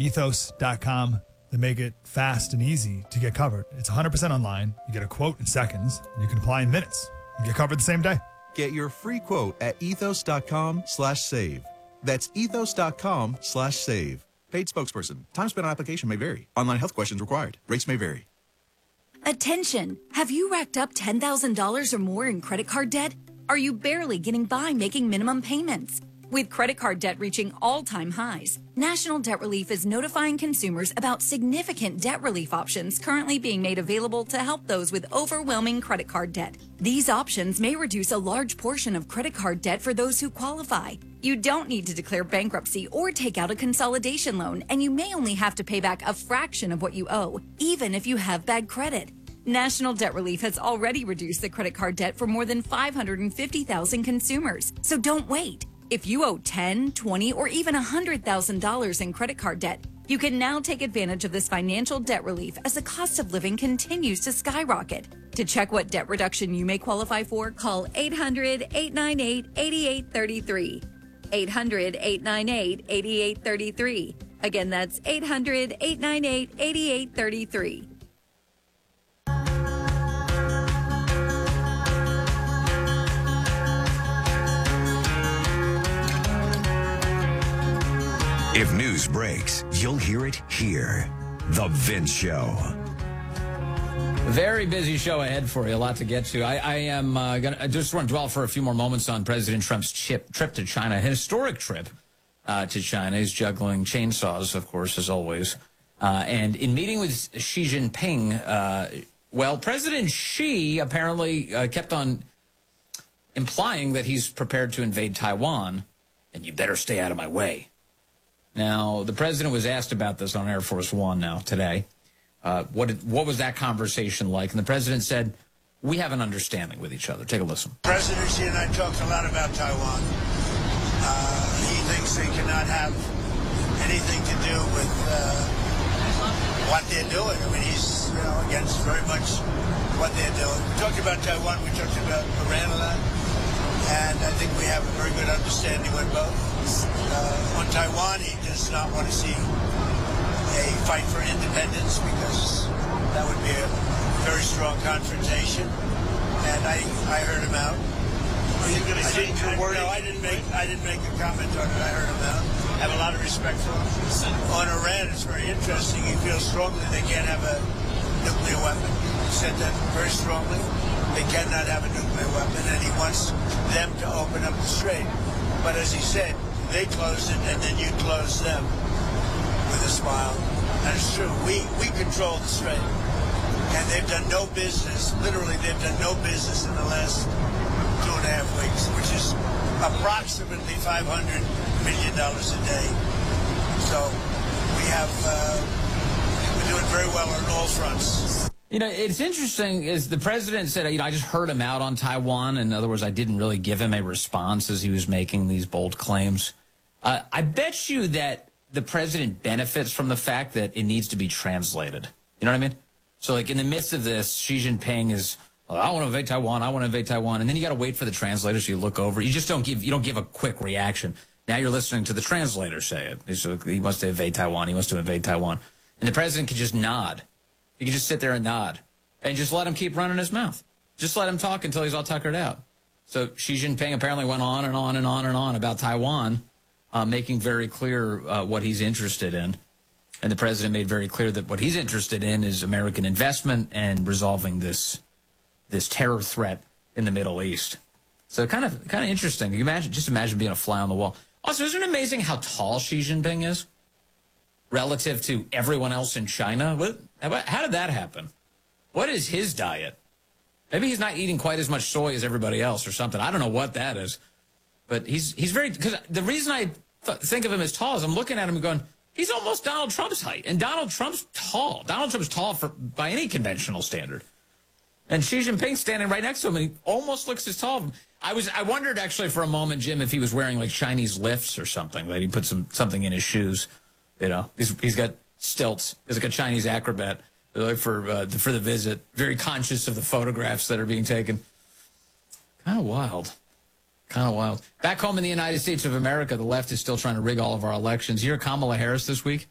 Ethos.com. They make it fast and easy to get covered. It's 100% online. You get a quote in seconds, and you can apply in minutes. You get covered the same day. Get your free quote at ethos.com/save. That's ethos.com/save. Paid spokesperson. Time spent on application may vary. Online health questions required. Rates may vary. Attention! Have you racked up $10,000 or more in credit card debt? Are you barely getting by making minimum payments? With credit card debt reaching all-time highs, National Debt Relief is notifying consumers about significant debt relief options currently being made available to help those with overwhelming credit card debt. These options may reduce a large portion of credit card debt for those who qualify. You don't need to declare bankruptcy or take out a consolidation loan, and you may only have to pay back a fraction of what you owe, even if you have bad credit. National Debt Relief has already reduced the credit card debt for more than 550,000 consumers, so don't wait. If you owe $10,000, $20,000, or even $100,000 in credit card debt, you can now take advantage of this financial debt relief as the cost of living continues to skyrocket. To check what debt reduction you may qualify for, call 800-898-8833. 800-898-8833. Again, that's 800-898-8833. If news breaks, you'll hear it here. The Vince Show. Very busy show ahead for you. A lot to get to. I just want to dwell for a few more moments on President Trump's trip to China. A historic trip to China. He's juggling chainsaws, of course, as always. And in meeting with Xi Jinping, President Xi apparently kept on implying that he's prepared to invade Taiwan, and you better stay out of my way. Now, the president was asked about this on Air Force One today. What was that conversation like? And the president said, we have an understanding with each other. Take a listen. President Xi and I talked a lot about Taiwan. He thinks they cannot have anything to do with what they're doing. I mean, he's against very much what they're doing. We talked about Taiwan. We talked about Iran a lot. And I think we have a very good understanding with both. On Taiwan, he does not want to see a fight for independence because that would be a very strong confrontation. And I heard him out. Are you going to say your word? No, I didn't make a comment on it. I heard him out. I have a lot of respect for him. On Iran, it's very interesting. He feels strongly they can't have a nuclear weapon. He said that very strongly. They cannot have a nuclear weapon, and he wants them to open up the strait. But as he said, they closed it, and then you closed them with a smile. And it's true. We control the strait. And they've done no business, literally they've done no business in the last 2.5 weeks, which is approximately $500 million a day. So we're doing very well on all fronts. It's interesting, as the president said, I just heard him out on Taiwan. In other words, I didn't really give him a response as he was making these bold claims. I bet you that the president benefits from the fact that it needs to be translated. You know what I mean? So, in the midst of this, Xi Jinping is, I want to invade Taiwan, I want to invade Taiwan. And then you got to wait for the translator, so you look over. You don't give a quick reaction. Now you're listening to the translator say it. He wants to invade Taiwan. He wants to invade Taiwan. And the president can just nod. He can just sit there and nod and just let him keep running his mouth. Just let him talk until he's all tuckered out. So Xi Jinping apparently went on and on and on and on about Taiwan, making very clear what he's interested in. And the president made very clear that what he's interested in is American investment and resolving this terror threat in the Middle East. So kind of interesting. Just imagine being a fly on the wall. Also, isn't it amazing how tall Xi Jinping is relative to everyone else in China? How did that happen? What is his diet? Maybe he's not eating quite as much soy as everybody else or something. I don't know what that is. But he's very, because the reason I think of him as tall is I'm looking at him and going, he's almost Donald Trump's height. And Donald Trump's tall. Donald Trump's tall by any conventional standard. And Xi Jinping's standing right next to him, and he almost looks as tall. I wondered actually for a moment, Jim, if he was wearing like Chinese lifts or something. Like he put something in his shoes. He's got stilts. He's like a Chinese acrobat for the visit. Very conscious of the photographs that are being taken. Kind of wild. Back home in the United States of America, the left is still trying to rig all of our elections. You hear Kamala Harris this week?